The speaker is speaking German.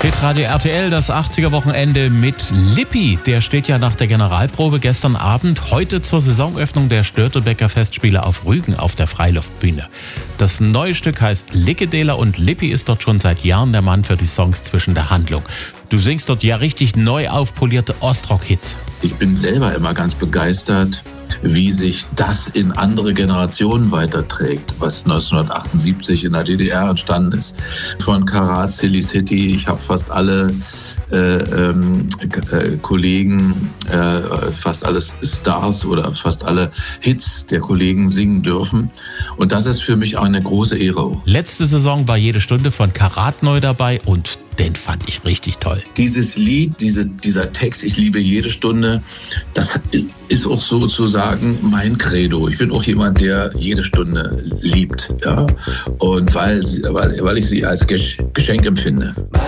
Hitradio RTL, das 80er-Wochenende mit Lippi. Der steht ja nach der Generalprobe gestern Abend heute zur Saisonöffnung der Störtebeker Festspiele auf Rügen auf der Freiluftbühne. Das neue Stück heißt Lickedeler und Lippi ist dort schon seit Jahren der Mann für die Songs zwischen der Handlung. Du singst dort ja richtig neu aufpolierte Ostrock-Hits. Ich bin selber immer ganz begeistert, wie sich das in andere Generationen weiterträgt, was 1978 in der DDR entstanden ist. Von Karat, Silly City, ich habe fast alle Kollegen, fast alle Stars oder fast alle Hits der Kollegen singen dürfen. Und das ist für mich auch eine große Ehre. Letzte Saison war jede Stunde von Karat neu dabei und den fand ich richtig toll. Dieses Lied, dieser Text, ich liebe jede Stunde, das ist auch sozusagen mein Credo. Ich bin auch jemand, der jede Stunde liebt. Ja? Und weil ich sie als Geschenk empfinde.